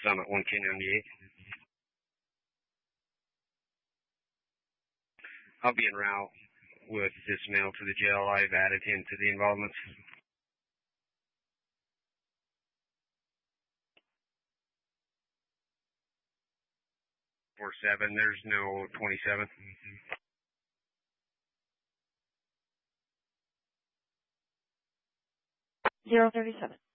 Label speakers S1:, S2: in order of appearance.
S1: Summit 11098. I'll be en route with this male to the jail. I've added him to the involvements. 47, there's no 27.
S2: Zero 37.